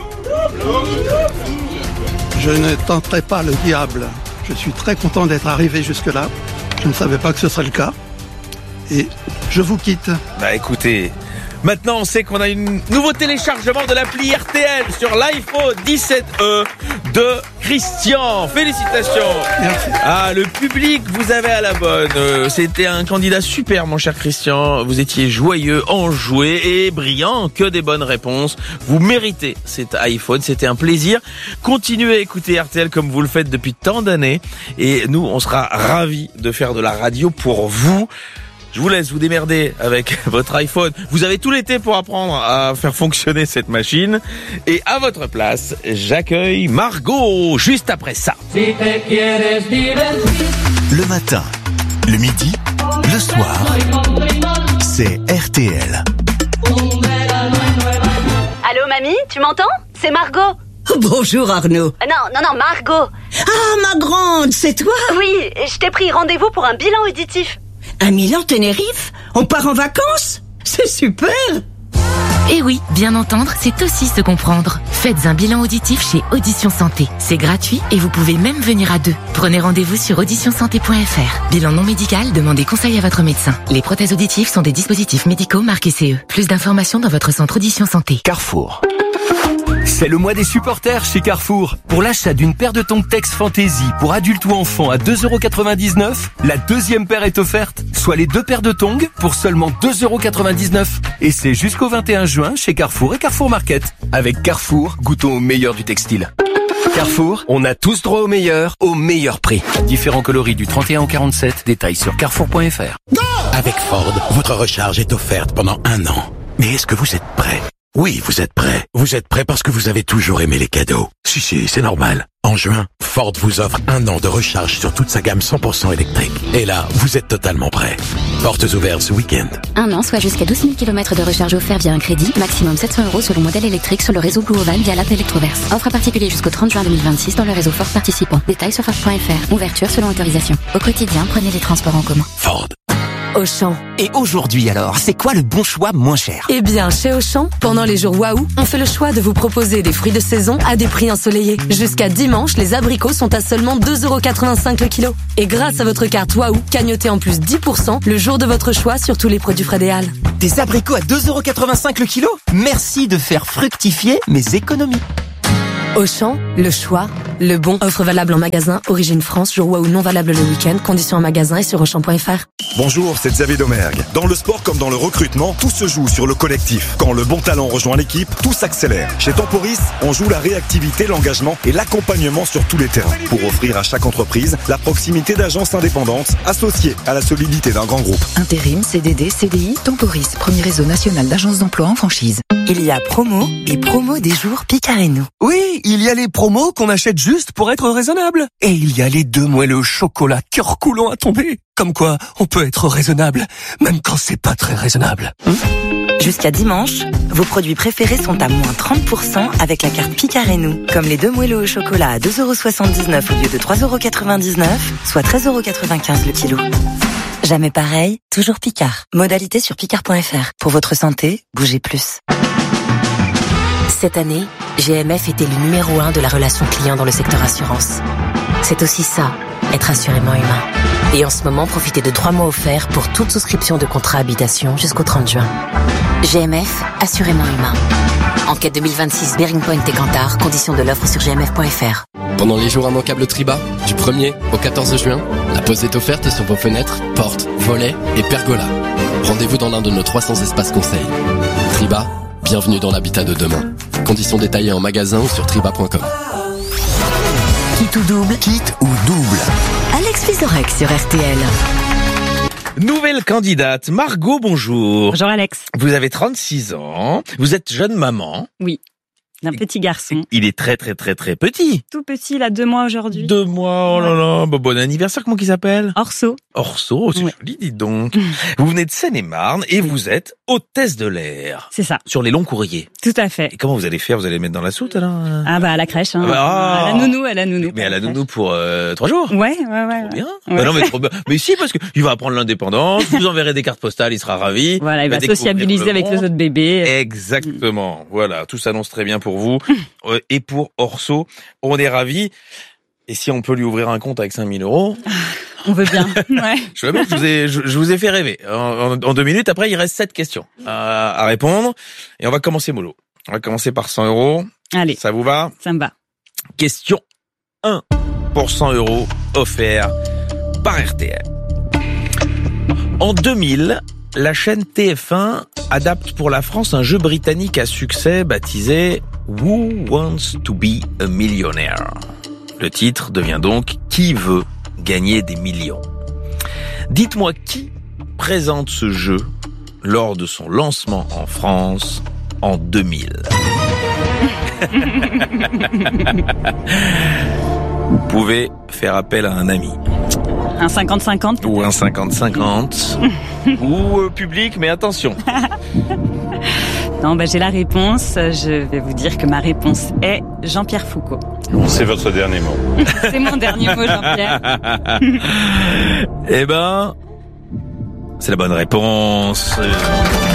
Je ne tenterai pas le diable. Je suis très content d'être arrivé jusque-là. Je ne savais pas que ce serait le cas. Et je vous quitte. Bah écoutez, maintenant on sait qu'on a un nouveau téléchargement de l'appli R T L sur l'iPhone dix-sept E de Christian. Félicitations. Merci. Ah, le public vous avait à la bonne. Euh, C'était un candidat super, mon cher Christian. Vous étiez joyeux, enjoué et brillant. Que des bonnes réponses. Vous méritez cet iPhone. C'était un plaisir. Continuez à écouter R T L comme vous le faites depuis tant d'années. Et nous, on sera ravis de faire de la radio pour vous. Je vous laisse vous démerder avec votre iPhone. Vous avez tout l'été pour apprendre à faire fonctionner cette machine. Et à votre place, j'accueille Margot juste après ça. Le matin, le midi, le soir, c'est R T L. Allô mamie, tu m'entends? C'est Margot. Bonjour Arnaud. Non, non, non, Margot. Ah, ma grande, c'est toi? Oui, je t'ai pris rendez-vous pour un bilan auditif. Un Milan Tenerife? On part en vacances? C'est super! Et oui, bien entendre, c'est aussi se comprendre. Faites un bilan auditif chez Audition Santé. C'est gratuit et vous pouvez même venir à deux. Prenez rendez-vous sur audition santé point f r. Bilan non médical, demandez conseil à votre médecin. Les prothèses auditives sont des dispositifs médicaux marqués C E. Plus d'informations dans votre centre Audition Santé. Carrefour. C'est le mois des supporters chez Carrefour. Pour l'achat d'une paire de tongs Tex Fantasy pour adultes ou enfants à deux euros quatre-vingt-dix-neuf, la deuxième paire est offerte, soit les deux paires de tongs pour seulement deux euros quatre-vingt-dix-neuf. Et c'est jusqu'au vingt et un juin chez Carrefour et Carrefour Market. Avec Carrefour, goûtons au meilleur du textile. Carrefour, on a tous droit au meilleur, au meilleur prix. Différents coloris du trente et un au quarante-sept, détails sur carrefour point f r. Avec Ford, votre recharge est offerte pendant un an. Mais est-ce que vous êtes prêt? Oui, vous êtes prêts. Vous êtes prêts parce que vous avez toujours aimé les cadeaux. Si, si, c'est normal. En juin, Ford vous offre un an de recharge sur toute sa gamme cent pour cent électrique. Et là, vous êtes totalement prêts. Portes ouvertes ce week-end. Un an, soit jusqu'à douze mille kilomètres de recharge offert via un crédit. Maximum sept cents euros selon modèle électrique sur le réseau Blue Oval via l'app Electroverse. Offre particulier jusqu'au trente juin deux mille vingt-six dans le réseau Ford participant. Détails sur Ford point f r. Ouverture selon autorisation. Au quotidien, prenez les transports en commun. Ford. Auchan. Et aujourd'hui alors, c'est quoi le bon choix moins cher? Eh bien, chez Auchan, pendant les jours Waouh, on fait le choix de vous proposer des fruits de saison à des prix ensoleillés. Jusqu'à dimanche, les abricots sont à seulement deux euros quatre-vingt-cinq le kilo. Et grâce à votre carte Waouh, cagnotez en plus dix pour cent le jour de votre choix sur tous les produits Frédéal. Des abricots à deux euros quatre-vingt-cinq le kilo? Merci de faire fructifier mes économies. Auchan, le choix Le bon, offre valable en magasin, origine France, jour Waouh non valable le week-end, conditions en magasin et sur auchan point f r. Bonjour, c'est Xavier Domergue. Dans le sport comme dans le recrutement, tout se joue sur le collectif. Quand le bon talent rejoint l'équipe, tout s'accélère. Chez Temporis, on joue la réactivité, l'engagement et l'accompagnement sur tous les terrains pour offrir à chaque entreprise la proximité d'agences indépendantes associées à la solidité d'un grand groupe. Intérim, C D D, C D I, Temporis, premier réseau national d'agences d'emploi en franchise. Il y a promo et promo des jours Picard et nous. Oui, il y a les promos qu'on achète juste pour être raisonnable. Et il y a les deux moelleux au chocolat cœur coulant à tomber. Comme quoi, on peut être raisonnable, même quand c'est pas très raisonnable. Hum Jusqu'à dimanche, vos produits préférés sont à moins trente pour cent avec la carte Picard et nous. Comme les deux moelleux au chocolat à deux euros soixante-dix-neuf au lieu de trois euros quatre-vingt-dix-neuf, soit treize euros quatre-vingt-quinze le kilo. Jamais pareil, toujours Picard. Modalité sur picard point f r. Pour votre santé, bougez plus. Cette année, G M F était le numéro un de la relation client dans le secteur assurance. C'est aussi ça, être assurément humain. Et en ce moment, profitez de trois mois offerts pour toute souscription de contrat habitation jusqu'au trente juin. G M F, assurément humain. Enquête deux mille vingt-six, Bearing Point et Kantar, conditions de l'offre sur g m f point f r. Pendant les jours immanquables Triba, du premier au quatorze juin, la pause est offerte sur vos fenêtres, portes, volets et pergolas. Rendez-vous dans l'un de nos trois cents espaces conseils. Triba, bienvenue dans l'habitat de demain. Conditions détaillées en magasin ou sur triba point com. Quitte ou double Quitte ou double Alex Vizorek sur R T L. Nouvelle candidate, Margot, bonjour. Bonjour Alex. Vous avez trente-six ans, vous êtes jeune maman. Oui, d'un petit garçon. Il est très très très très petit. Tout petit, il a deux mois aujourd'hui. Deux mois, oh là là, bon, bon anniversaire, comment il s'appelle? Orso. Orso, c'est Ouais. joli, dites donc. Vous venez de Seine-et-Marne et vous êtes hôtesse de l'air. C'est ça. Sur les longs courriers. Tout à fait. Et comment vous allez faire? Vous allez le mettre dans la soute alors? Ah bah à la crèche, hein. Ah bah, à la nounou, à la nounou. Mais à la nounou pour euh, trois jours? Ouais, ouais, ouais. Trop bien. Ouais. Bah non mais trop bien. Mais si, parce que il va apprendre l'indépendance, vous enverrez des cartes postales, il sera ravi. Voilà, il va découvrir sociabiliser le avec monde. les autres bébés. Exactement. Voilà, tout s'annonce très bien pour vous. Euh, Et pour Orso, on est ravis. Et si on peut lui ouvrir un compte avec cinq mille euros? On veut bien. Ouais. Je, je, vous ai, je, je vous ai fait rêver. En, en, en deux minutes, après, il reste sept questions à, à répondre. Et on va commencer mollo. On va commencer par cent euros. Allez. Ça vous va? Ça me va. Question un pour cent euros offert par R T L. En deux mille, la chaîne T F un adapte pour la France un jeu britannique à succès baptisé Who Wants to be a Millionaire? Le titre devient donc Qui veut gagner des millions? Dites-moi qui présente ce jeu lors de son lancement en France en deux mille. Vous pouvez faire appel à un ami. Un cinquante cinquante. Ou un cinquante cinquante. Ou euh, public, mais attention. Non, bah j'ai la réponse. Je vais vous dire que ma réponse est Jean-Pierre Foucault. C'est votre dernier mot. C'est mon dernier mot, Jean-Pierre. Eh ben, c'est la bonne réponse.